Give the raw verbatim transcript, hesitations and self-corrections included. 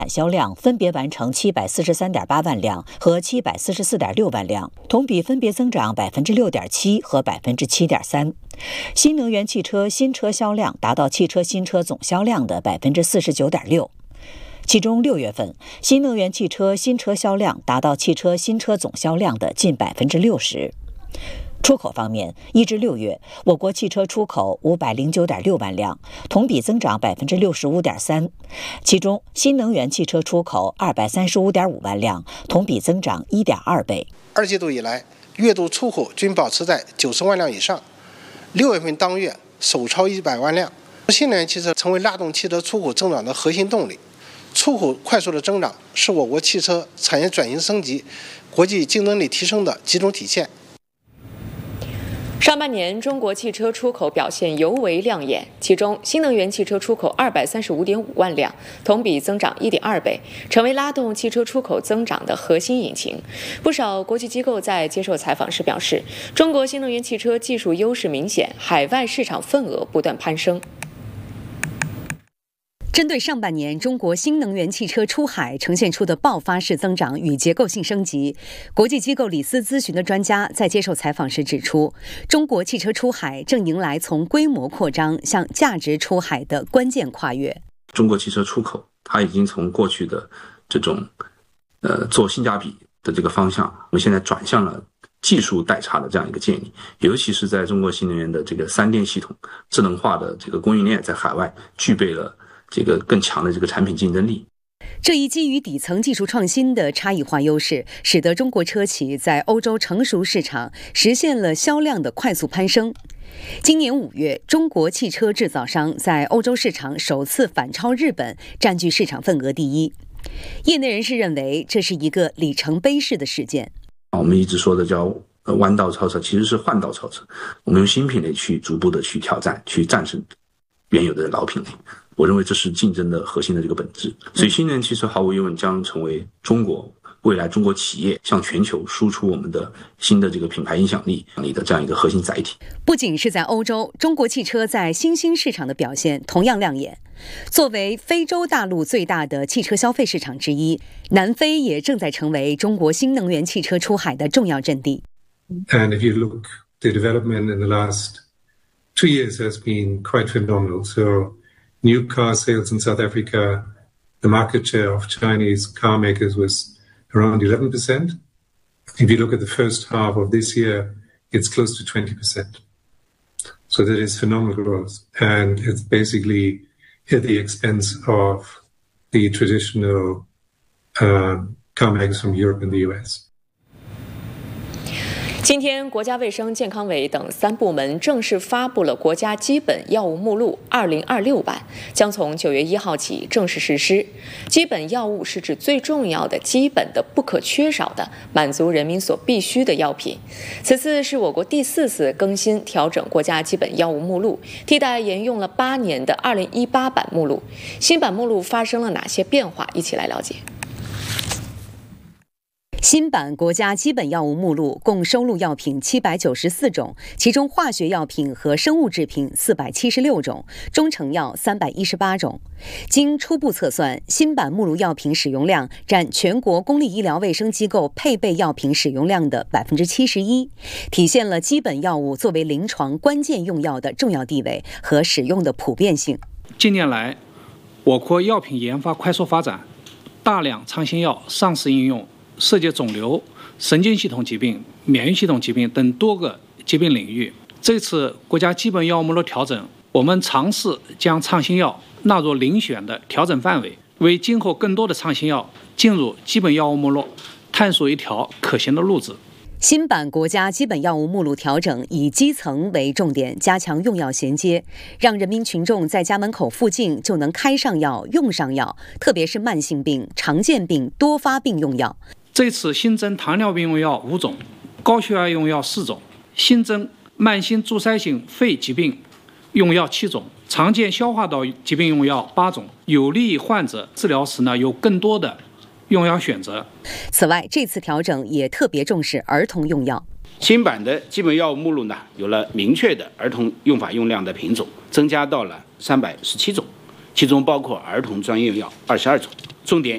销量分别完成七百四十三点八万辆和七百四十四点六万辆，同比分别增长百分之六点七和百分之七点三。新能源汽车新车销量达到汽车新车总销量的百分之四十九点六。其中六月份，新能源汽车新车销量达到汽车新车总销量的近百分之六十。出口方面，一至六月，我国汽车出口五百零九点六万辆，同比增长百分之六十五点三。其中，新能源汽车出口二百三十五点五万辆，同比增长一点二倍。 二季度以来，月度出口均保持在九十万辆以上，六月份当月首超一百万辆。新能源汽车成为拉动汽车出口增长的核心动力。出口快速的增长是我国汽车产业转型升级、国际竞争力提升的集中体现。 上半年，中国汽车出口表现尤为亮眼，其中新能源汽车出口二百三十五点五万辆，同比增长一点二倍，成为拉动汽车出口增长的核心引擎。不少国际机构在接受采访时表示，中国新能源汽车技术优势明显，海外市场份额不断攀升。 针对上半年中国新能源汽车出海呈现出的爆发式增长与结构性升级，国际机构李斯咨询的专家在接受采访时指出，中国汽车出海正迎来从规模扩张向价值出海的关键跨越。 中国汽车出口它已经从过去的这种呃做性价比的这个方向，我们现在转向了技术代差的这样一个建立，尤其是在中国新能源的这个三电系统、智能化的这个供应链在海外具备了这个更强的这个产品竞争力。 这一基于底层技术创新的差异化优势，使得中国车企在欧洲成熟市场实现了销量的快速攀升。今年五月，中国汽车制造商在欧洲市场首次反超日本，占据市场份额第一。业内人士认为，这是一个里程碑式的事件。 我们一直说的叫弯道超车，其实是换道超车。我们用新品类去逐步的去挑战，去战胜原有的老品类。我认为这是竞争的核心的这个本质，所以新能源汽车毫无疑问将成为中国未来中国企业向全球输出我们的新的这个品牌影响力里的这样一个核心载体。 不仅是在欧洲，中国汽车在新兴市场的表现同样亮眼。作为非洲大陆最大的汽车消费市场之一，南非也正在成为中国新能源汽车出海的重要阵地。 And if you look, the development in the last two years has been quite phenomenal. So new car sales in South Africa, the market share of Chinese car makers was around eleven percent. If you look at the first half of this year, it's close to twenty percent. So that is phenomenal growth. And it's basically at the expense of the traditional uh, car makers from Europe and the U S. 今天，国家卫生健康委等三部门正式发布了国家基本药物目录二零二六版，将从九月一号起正式实施。基本药物是指最重要的、基本的、不可缺少的，满足人民所必需的药品。此次是我国第四次更新调整国家基本药物目录，替代沿用了八年的二零一八版目录。新版目录发生了哪些变化？一起来了解。 新版国家基本药物目录共收录药品七百九十四种，其中化学药品和生物制品四百七十六种，中成药三百一十八种。经初步测算，新版目录药品使用量占全国公立医疗卫生机构配备药品使用量的百分之七十一，体现了基本药物作为临床关键用药的重要地位和使用的普遍性。 近年来，我国药品研发快速发展，大量创新药上市应用，涉及肿瘤、神经系统疾病、免疫系统疾病等多个疾病领域。这次国家基本药物目录调整，我们尝试将创新药纳入遴选的调整范围，为今后更多的创新药进入基本药物目录探索一条可行的路子。 新版国家基本药物目录调整以基层为重点，加强用药衔接，让人民群众在家门口附近就能开上药、用上药，特别是慢性病、常见病、多发病用药。 这次新增糖尿病用药五种，高血压用药四种，新增慢性阻塞性肺疾病用药七种，常见消化道疾病用药八种，有利于患者治疗时呢有更多的用药选择。 此外，这次调整也特别重视儿童用药。 新版的基本药物目录呢，有了明确的儿童用法用量的品种，增加到了三百十七种，其中包括儿童专业药二十二种。重点